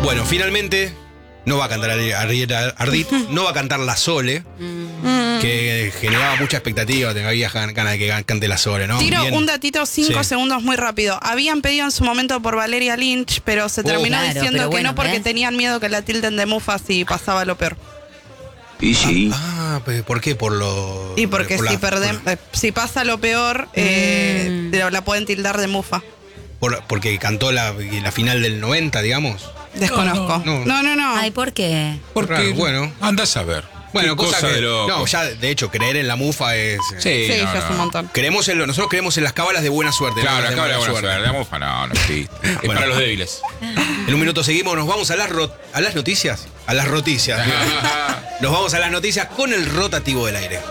Bueno, finalmente no va a cantar Ariel Ardit, no va a cantar La Sole, que generaba mucha expectativa, había ganas de que cante La Sole, ¿no? Tiro Bien. un datito, 5 segundos muy rápido. Habían pedido en su momento por Valeria Lynch, pero se terminó claro, diciendo pero que bueno, no porque ¿ves? tenían miedo que la tilden de mufa si pasaba lo peor. Y sí. ¿Por qué? Por lo... Y porque por si la- si pasa lo peor, la pueden tildar de mufa. porque cantó la final del 90, digamos. Desconozco. No. No. Ay, ¿por qué? Porque Raro, bueno. andás a ver. Bueno, Qué cosa que... de loco. No, ya de hecho, creer en la mufa es... Sí, Sí, no, ya es un no. montón. Nosotros creemos en las cábalas de buena suerte. Claro, ¿no? acá la buena suerte. La mufa no existe. Es Bueno. para los débiles. En un minuto seguimos, nos vamos a las noticias. A las noticias. Nos vamos a las noticias con el rotativo del aire.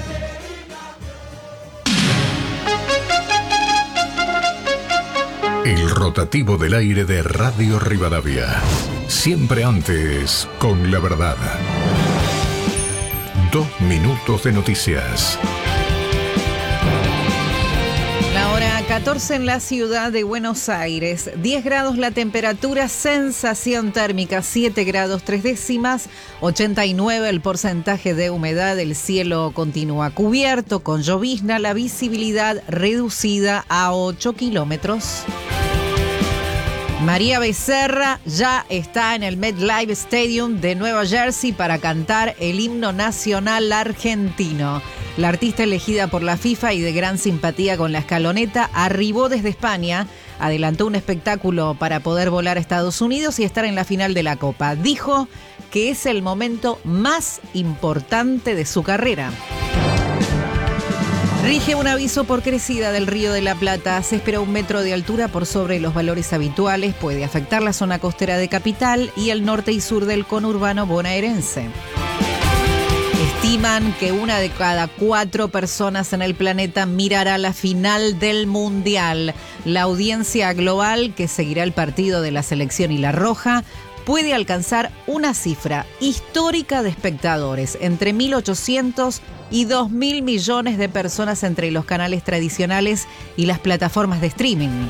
El rotativo del aire de Radio Rivadavia. Siempre antes con la verdad. 2 minutos de noticias. La hora 14 en la ciudad de Buenos Aires. 10 grados la temperatura, sensación térmica 7 grados 3 décimas, 89 el porcentaje de humedad, el cielo continúa cubierto con llovizna, la visibilidad reducida a 8 kilómetros. María Becerra ya está en el MetLife Stadium de Nueva Jersey para cantar el himno nacional argentino. La artista elegida por la FIFA y de gran simpatía con la escaloneta arribó desde España, adelantó un espectáculo para poder volar a Estados Unidos y estar en la final de la Copa. Dijo que es el momento más importante de su carrera. Rige un aviso por crecida del Río de la Plata. Se espera 1 metro de altura por sobre los valores habituales. Puede afectar la zona costera de Capital y el norte y sur del conurbano bonaerense. Estiman que 1 de cada 4 personas en el planeta mirará la final del Mundial. La audiencia global que seguirá el partido de la selección y la roja puede alcanzar una cifra histórica de espectadores, entre 1.800 y 2.000 millones de personas entre los canales tradicionales y las plataformas de streaming.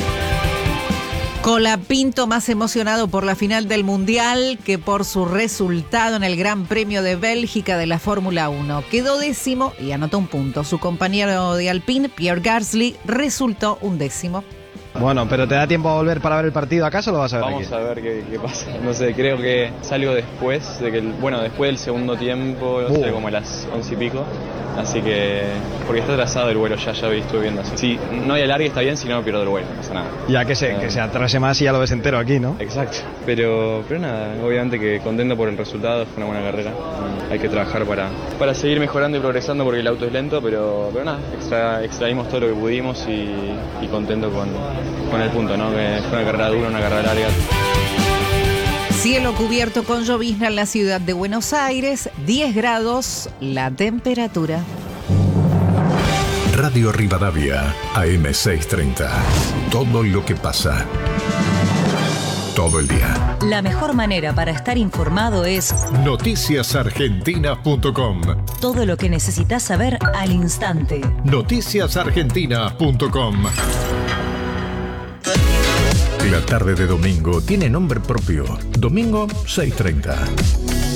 Colapinto más emocionado por la final del Mundial que por su resultado en el Gran Premio de Bélgica de la Fórmula 1. Quedó 10º y anotó 1 punto. Su compañero de Alpine, Pierre Gasly, resultó 11º. Bueno, pero ¿te da tiempo a volver para ver el partido acaso o lo vas a ver Vamos aquí? a ver qué pasa. No sé, creo que salgo después después del segundo tiempo, salgo como a las 11 y pico. Así que, porque está atrasado el vuelo, ya estuve viendo así. Si no hay alargue está bien, si no pierdo el vuelo, no pasa nada. Ya que se atrase más y ya lo ves entero aquí, ¿no? Exacto. Pero nada, obviamente que contento por el resultado, fue una buena carrera. Hay que trabajar para seguir mejorando y progresando porque el auto es lento, pero nada, extraímos todo lo que pudimos y contento con el punto, ¿no? Que fue una carrera dura, una carrera larga. Cielo cubierto con llovizna en la ciudad de Buenos Aires, 10 grados la temperatura. Radio Rivadavia, AM630. Todo lo que pasa. Todo el día. La mejor manera para estar informado es Noticiasargentina.com. todo lo que necesitas saber al instante. Noticiasargentina.com. La tarde de domingo tiene nombre propio. Domingo 6:30.